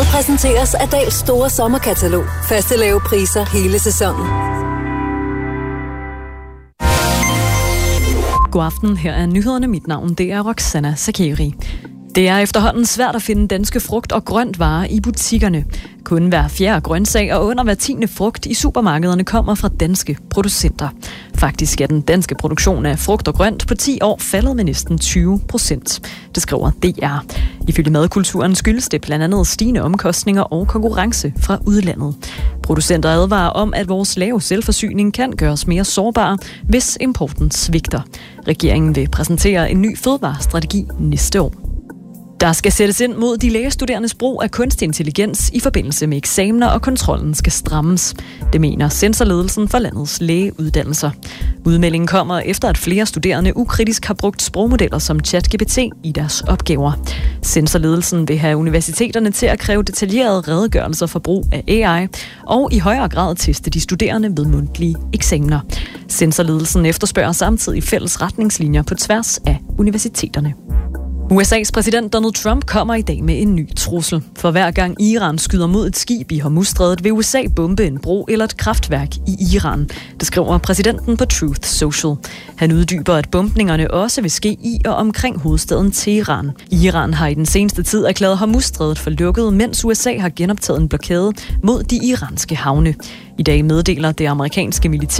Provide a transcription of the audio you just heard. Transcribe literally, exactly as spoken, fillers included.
Programmet præsenteres af Dals store sommerkatalog. Faste lave priser hele sæsonen. God aften, her er nyhederne. Mit navn det er Roxana Sakiri. Det er efterhånden svært at finde danske frugt- og grøntvarer i butikkerne. Kun hver fjerde grøntsag og under hver tiende frugt i supermarkederne kommer fra danske producenter. Faktisk er den danske produktion af frugt og grønt på ti år faldet med næsten tyve procent. Det skriver D R. Ifølge madkulturen skyldes det blandt andet stigende omkostninger og konkurrence fra udlandet. Producenter advarer om, at vores lave selvforsyning kan gøres mere sårbare, hvis importen svigter. Regeringen vil præsentere en ny fødevarestrategi næste år. Der skal sættes ind mod de lægestuderendes brug af kunstig intelligens i forbindelse med eksamener, og kontrollen skal strammes. Det mener censorledelsen for landets lægeuddannelser. Udmeldingen kommer efter, at flere studerende ukritisk har brugt sprogmodeller som ChatGPT i deres opgaver. Censorledelsen vil have universiteterne til at kræve detaljerede redegørelser for brug af A I, og i højere grad teste de studerende ved mundtlige eksamener. Censorledelsen efterspørger samtidig fælles retningslinjer på tværs af universiteterne. U S A's præsident Donald Trump kommer i dag med en ny trussel. For hver gang Iran skyder mod et skib i Hormuzstrædet, vil U S A bombe en bro eller et kraftværk i Iran. Det skriver præsidenten på Truth Social. Han uddyber, at bombningerne også vil ske i og omkring hovedstaden Teheran. Iran har i den seneste tid erklæret Hormuzstrædet for lukket, mens U S A har genoptaget en blokade mod de iranske havne. I dag meddeler det amerikanske militær